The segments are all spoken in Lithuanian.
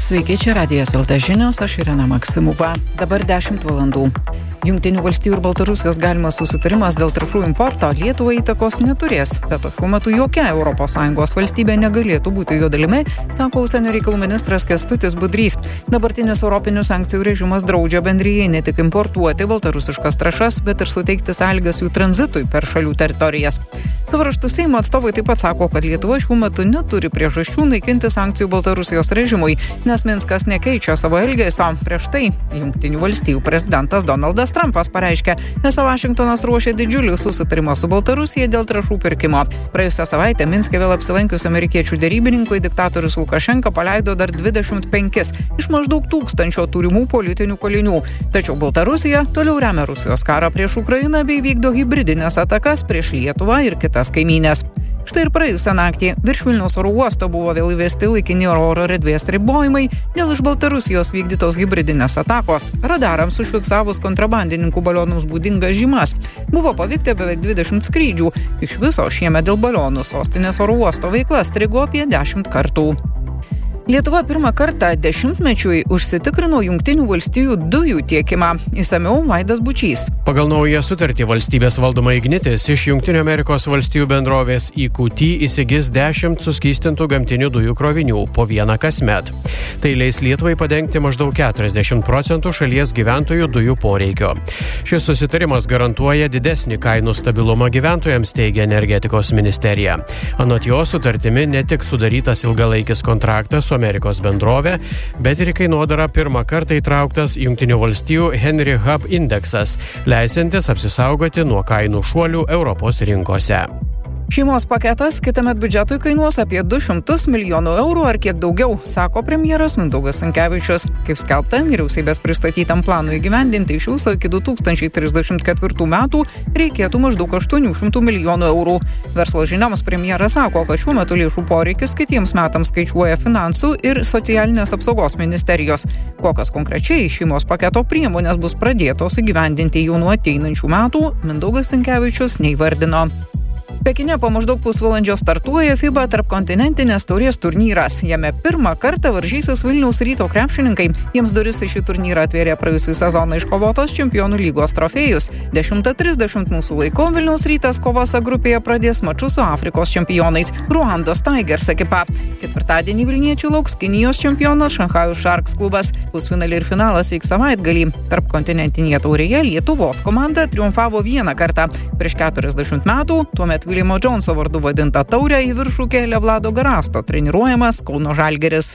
Sveiki, čia Radijas LT žinios, aš Irena Maksimova. Dabar 10 valandų. Jungtinių valstijų ir Baltarusijos galimas susitarimas dėl trąšų importo Lietuvai įtakos neturės, bet šiuo metu jokia ES valstybė negalėtų būti jo dalimi, sako užsienio reikalų ministras Kęstutis Budrys. Dabartinis europinių sankcijų režimas draudžia bendrijai ne tik importuoti baltarusiškas trąšas, bet ir suteikti sąlygas jų tranzitui per šalių teritorijas. Savo raštu Seimo atstovai taip pat sako, kad Lietuva šiuo metu neturi priežasčių naikinti sankcijų Baltarusijos režimui, nes Minskas nekeičia savo elgesio. Prieš tai Jungtinių valstijų prezidentas Donaldas Trumpas pareiškė, esą Vašingtonas ruošia didžiulį susitarimą su Baltarusija dėl trąšų pirkimo. Praėjusią savaitę Minske vėl apsilankius amerikiečių derybininkui diktatorius Lukašenka paleido dar 25 iš maždaug 1000 turimų politinių kalinių. Tačiau Baltarusija toliau remia Rusijos karą prieš Ukrainą bei vykdo hibridinės atakas prieš Lietuvą ir kitas kaimynės. Štai ir praėjusią naktį virš Vilniaus oro uosto buvo vėl įvesti laikini oro erdvės ribojimai dėl iš Baltarusijos vykdytos hibridinės atakos. Radarams užfiksavus kontrabandininkų balionams būdingas žymas. Buvo paveikta beveik 20 skrydžių. Iš viso šiemet dėl balionų sostinės oro uosto veikla strigo apie 10 kartų. Lietuva pirmą kartą dešimtmečiui užsitikrino Jungtinių valstijų dujų tiekimą. Išsamiau Vaidas Bučys. Pagal naują sutartį valstybės valdoma Ignitis iš Jungtinių Amerikos valstijų bendrovės EQT įsigis 10 suskystintų gamtinių dujų krovinių po vieną kasmet. Tai leis Lietuvai padengti maždaug 40% šalies gyventojų dujų poreikio. Šis susitarimas garantuoja didesnį kainų stabilumą gyventojams, teigia energetikos ministerija. Anot jo sutartimi ne tik sudarytas ilgalaikis kontraktas su Amerikos bendrovė, bet ir į kainodarą pirmą kartą įtrauktas Jungtinių valstijų Henry Hub indeksas, leisantis apsisaugoti nuo kainų šuolių Europos rinkose. Šeimos paketas kitąmet biudžetui kainuos apie 200 milijonų eurų ar kiek daugiau, sako premjeras Mindaugas Sinkevičius. Kaip skelbta, vyriausybės pristatytam planui įgyvendinti iš viso iki 2034 metų reikėtų maždaug 800 milijonų eurų. Verslo žinioms premjeras sako, kad šiuo metu lėšų poreikis kitiems metams skaičiuoja finansų ir socialinės apsaugos ministerijos. Kokios konkrečiai šeimos paketo priemonės bus pradėtos įgyvendinti jau nuo ateinančių metų, Mindaugas Sinkevičius neįvardino. Pekine po maždaug pusvalandžio startuoja FIBA tarpkontinentinės taurės turnyras. Jame pirmą kartą varžysis Vilniaus Ryto krepšininkai. Jiems duris į šį turnyrą atvėrė praėjusį sezoną iškovotos čempionų lygos trofėjus. 10:30 mūsų laiku Vilniaus Rytas kovos grupėje pradės mačus su Afrikos čempionais Ruandos Tigers ekipa. Ketvirtadienį vilniečių lauks Kinijos čempionas Šanchajus Sharks klubas. Pusfinaliai ir finalas vyks savaitgalį. Tarpkontinentinėje taurėje Lietuvos komanda triumfavo vieną kartą. Prieš 40 metų, tuomet Viljamo Džonso vardu vadinta taurė į viršų kėlė Vlado Garasto treniruojamas Kauno Žalgiris.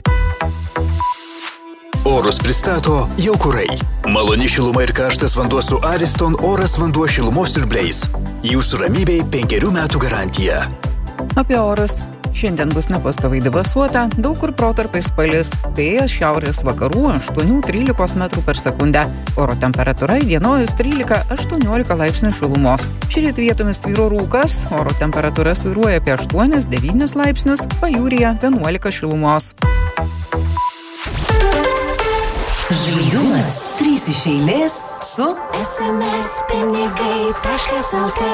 Orus pristato Jaukurai. Maloni šiluma ir karštas vanduo su Ariston oras vanduo šilumos siurbliais. Jūsų ramybei 5 metų garantija. Apie orus. Šiandien bus nepastoviai debesuota, daug kur protarpiais palis, vėjas šiaurės vakarų 8-13 metrų per sekundę. Oro temperatūra įdienojus 13-18 laipsnių šilumos. Šįryt vietomis tvyro rūkas, oro temperatūra svyruoja apie 8-9 laipsnius, pajūryje 11 šilumos. Žaidimas 3 iš eilės su smspinigai.lt.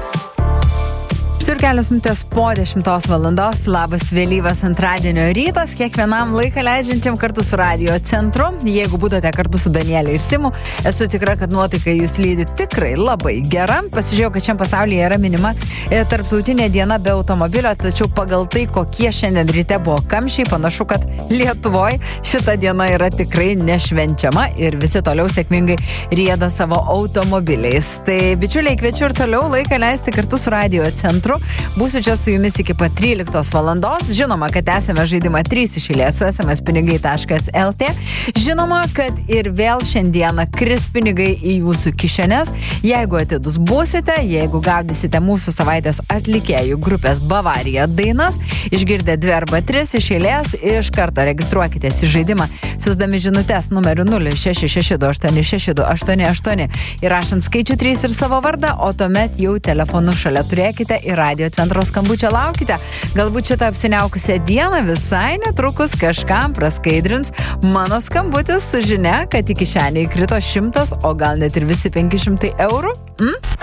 Ir kelios minutės po 10 valandos. Labas vėlyvas antradienio rytas, kiekvienam laiką leidžiančiam kartu su radio centru. Jeigu būdote kartu su Danielė ir Simu, esu tikra, kad nuotaika jūs lydi tikrai labai gera. Pasižiūrėjau, kad šiam pasaulyje yra minima tarptautinė diena be automobilio, tačiau pagal tai, kokie šiandien ryte buvo kamščiai, panašu, kad Lietuvoje šita diena yra tikrai nešvenčiama ir visi toliau sėkmingai rieda savo automobiliais. Tai bičiuliai, kviečiu ir toliau laiką leisti kartu su radio centru. Būsiu čia su jumis iki pat 13 valandos. Žinoma, kad esame žaidimą 3 iš eilės su smspinigai.lt. Žinoma, kad ir vėl šiandieną kris pinigai į jūsų kišenes. Jeigu atidus būsite, jeigu gaudysite mūsų savaitės atlikėjų grupės Bavarija dainas, išgirdę 2 arba 3 iš eilės, iš karto registruokitės į žaidimą, siųsdami žinutes numeriu 0662866288 įrašant skaičių 3 ir savo vardą, o tuomet jau telefonu šalia turėkite ir radio centro skambučio laukite. Galbūt šitą apsiniaukusią dieną visai netrukus kažkam praskaidrins mano skambutis su žinia, kad į kišenę įkrito 100, o gal net ir visi 500 eurų.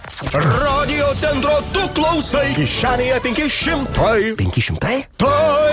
Radio centro tu klausai, kišenėje 500. 500? Tai